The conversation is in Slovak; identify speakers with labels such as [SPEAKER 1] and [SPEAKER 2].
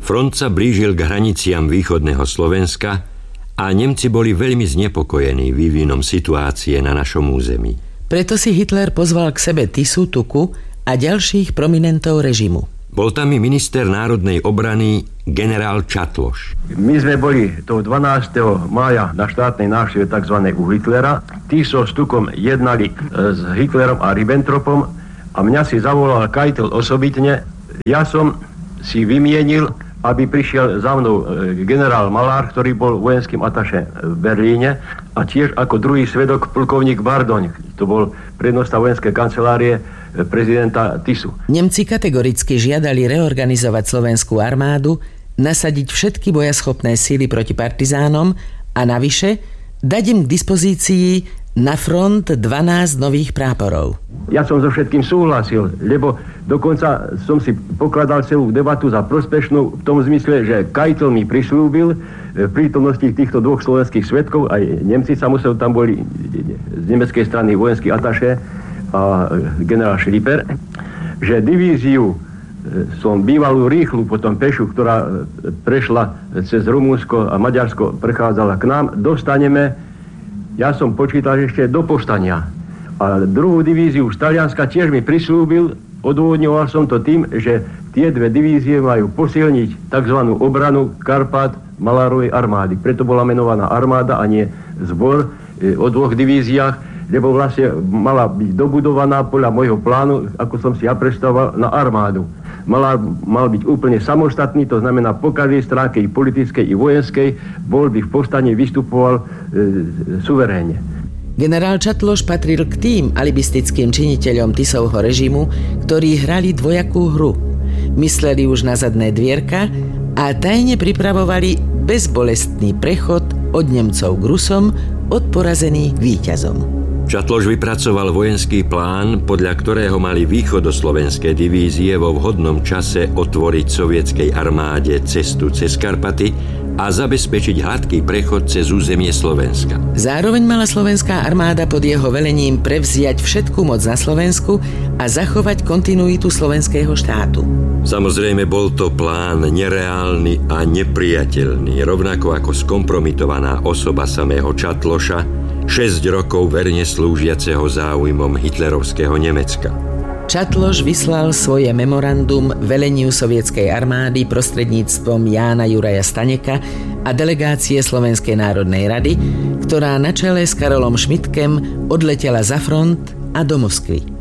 [SPEAKER 1] Front sa blížil k hraniciam východného Slovenska a Nemci boli veľmi znepokojení vývinom situácie na našom území.
[SPEAKER 2] Preto si Hitler pozval k sebe Tisu, Tuku a ďalších prominentov režimu.
[SPEAKER 1] Bol tam i minister národnej obrany generál Čatloš.
[SPEAKER 3] My sme boli toho 12. mája na štátnej návšteve tzv. U Hitlera. Tiso s Tukom jednali s Hitlerom a Ribbentropom a mňa si zavolal Keitel osobitne. Ja som si vymienil, aby prišiel za mnou generál Malár, ktorý bol vojenským ataše v Berlíne, a tiež ako druhý svedok plukovník Bardoň. To bol prednosta vojenskej kancelárie prezidenta Tisu.
[SPEAKER 2] Nemci kategoricky žiadali reorganizovať slovenskú armádu, nasadiť všetky bojaschopné síly proti partizánom a navyše dať im k dispozícii na front 12 nových práporov.
[SPEAKER 3] Ja som so všetkým súhlasil, lebo dokonca som si pokladal celú debatu za prospešnú v tom zmysle, že Keitel mi prislúbil v prítomnosti týchto dvoch slovenských svedkov, aj Nemci samozrejme tam boli z nemeckej strany vojenský ataše a generál Schlieper, že divíziu som bývalú rýchlu, potom pešu, ktorá prešla cez Rumunsko a Maďarsko, prechádzala k nám, dostaneme, ja som počítal ešte do povstania. A druhú divíziu z Talianska tiež mi prislúbil, odôvodňoval som to tým, že tie dve divízie majú posilniť tzv. Obranu Karpát Malárovej armády. Preto bola menovaná armáda a nie zbor o dvoch divíziách, lebo vlastne mala byť dobudovaná podľa môjho plánu, ako som si ja predstavoval, na armádu. Mal byť úplne samostatný, to znamená po každej stránke i politickej, i vojenskej, bol by v povstaní vystupoval suverénne.
[SPEAKER 2] Generál Čatloš patril k tým alibistickým činiteľom Tisovho režimu, ktorí hrali dvojakú hru. Mysleli už na zadné dvierka a tajne pripravovali bezbolestný prechod od Nemcov k Rusom, od porazených k víťazom.
[SPEAKER 1] Čatloš vypracoval vojenský plán, podľa ktorého mali východoslovenské divízie vo vhodnom čase otvoriť sovietskej armáde cestu cez Karpaty a zabezpečiť hladký prechod cez územie Slovenska.
[SPEAKER 2] Zároveň mala slovenská armáda pod jeho velením prevziať všetku moc na Slovensku a zachovať kontinuitu slovenského štátu.
[SPEAKER 1] Samozrejme, bol to plán nereálny a nepriateľný, rovnako ako skompromitovaná osoba samého Čatloša, 6 rokov verne slúžiaceho záujmom hitlerovského Nemecka.
[SPEAKER 2] Čatloš vyslal svoje memorandum veleniu sovietskej armády prostredníctvom Jána Juraja Staňeka a delegácie Slovenskej národnej rady, ktorá na čele s Karolom Šmidtkem odletela za front a do Moskvy.